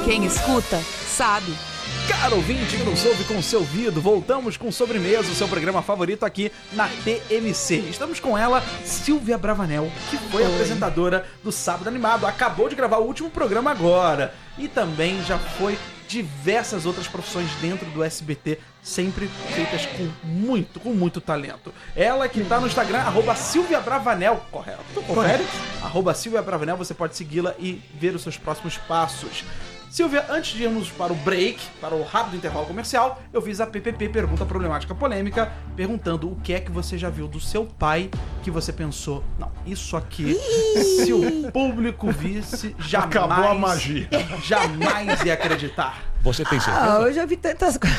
Quem escuta, sabe. Caro ouvinte que nos ouve com o seu ouvido, voltamos com Sobremesa, o seu programa favorito aqui na TMC. Estamos com ela, Silvia Bravanel, que foi apresentadora do Sábado Animado. Acabou de gravar o último programa agora. E também já foi diversas outras profissões dentro do SBT, sempre feitas com muito talento. Ela que tá no Instagram, @SilviaBravanel, correto? Confere? @SilviaBravanel, você pode segui-la e ver os seus próximos passos. Silvia, antes de irmos para o break, para o rápido intervalo comercial, eu fiz a PPP, Pergunta Problemática Polêmica, perguntando o que é que você já viu do seu pai que você pensou, não, isso aqui, se o público visse, jamais... Acabou a magia. Jamais ia acreditar. Você tem certeza? Eu já vi tantas coisas.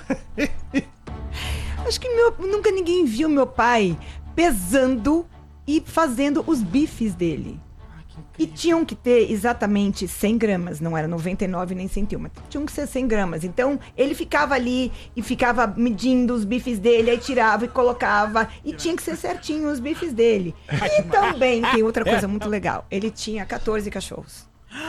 Acho que nunca ninguém viu meu pai pesando e fazendo os bifes dele. E tinham que ter exatamente 100 gramas, não era 99 nem 101, mas tinham que ser 100 gramas. Então, ele ficava ali e ficava medindo os bifes dele, aí tirava e colocava, e tinha que ser certinho os bifes dele. E também tem outra coisa muito legal, ele tinha 14 cachorros.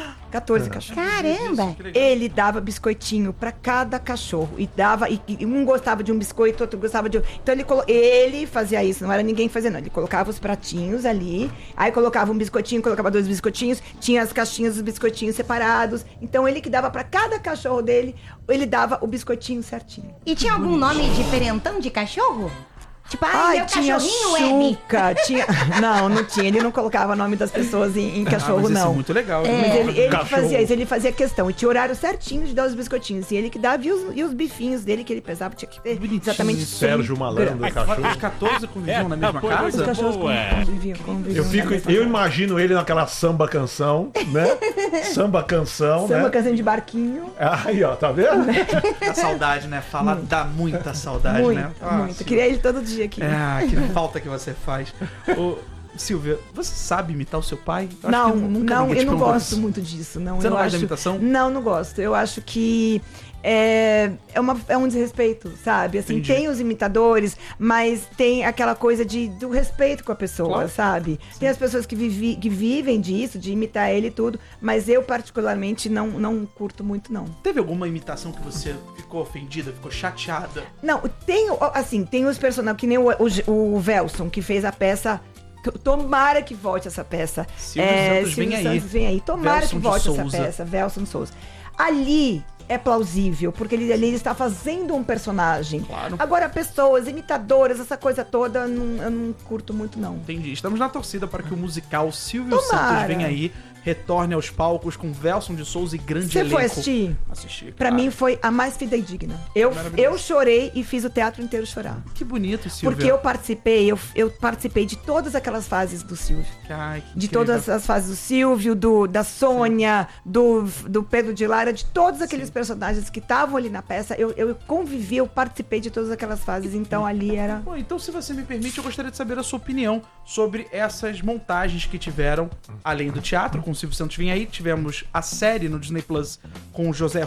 14 cachorros. Caramba! Ele dava biscoitinho pra cada cachorro. E dava. E um gostava de um biscoito, outro gostava de outro. Então ele fazia isso, não era ninguém fazendo, não. Ele colocava os pratinhos ali, aí colocava um biscoitinho, colocava 2 biscoitinhos, tinha as caixinhas dos biscoitinhos separados. Então ele que dava pra cada cachorro dele, ele dava o biscoitinho certinho. E tinha algum nome diferentão de cachorro? Tipo, meu tinha cachorrinho Chuca, tinha... Não tinha. Ele não colocava o nome das pessoas em cachorro, mas não. Isso é muito legal. Mas ele fazia isso, ele fazia questão. E tinha horário certinho de dar os biscoitinhos. E ele que dava, e os bifinhos dele que ele pesava, tinha que ter exatamente 100 Sérgio Malandro, cachorro. Os 14 conviviam na mesma casa? Os cachorros conviviam. Eu imagino ele naquela samba canção, né? Samba canção, Samba né? canção de barquinho. Aí, ó, tá vendo? A saudade, né? Falar dá muita saudade, né? Muito. Queria ele todo dia aqui. Que falta que você faz. Ô, Silvia, você sabe imitar o seu pai? Eu Não, acho que nunca eu ninguém te não perguntou gosto isso. muito disso. Não, Você eu não gosta acho... da imitação? Não gosto. Eu acho que é um desrespeito, sabe? Assim, Entendi. tem os imitadores, mas tem aquela coisa do respeito com a pessoa, Claro. sabe? Tem as pessoas que vivem disso, de imitar ele e tudo, mas eu particularmente não curto muito, não. Teve alguma imitação que você ficou ofendida, ficou chateada? Não, tem os personagens, que nem o Velson, que fez a peça. Tomara que volte essa peça. Silvio Santos vem aí. Vem aí. Tomara Velson que de volte Souza. essa peça. Velson de Souza. Ali é plausível, porque ele está fazendo um personagem. Claro. Agora, pessoas, imitadoras, essa coisa toda, eu não curto muito, não. Entendi. Estamos na torcida para que o musical Silvio Tomara. Santos venha aí, retorne aos palcos com Velson de Souza e grande Você elenco. foi assistir? Assisti. Pra claro. mim foi a mais fidedigna. Eu chorei e fiz o teatro inteiro chorar. Que bonito, Silvia. Porque eu participei de todas aquelas fases do Silvio. Ai, que De incrível. todas as fases do Silvio, da Sônia, do Pedro de Lara, de todos aqueles personagens que estavam ali na peça, eu convivi, eu participei de todas aquelas fases, então ali era... Bom, então, se você me permite, eu gostaria de saber a sua opinião sobre essas montagens que tiveram, além do teatro, com o Silvio Santos Vem Aí, tivemos a série no Disney Plus com o José